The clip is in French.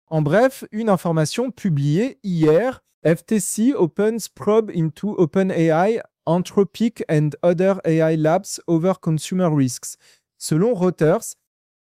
En bref, une information publiée hier, FTC opens probe into OpenAI, Anthropic and other AI labs over consumer risks. Selon Reuters,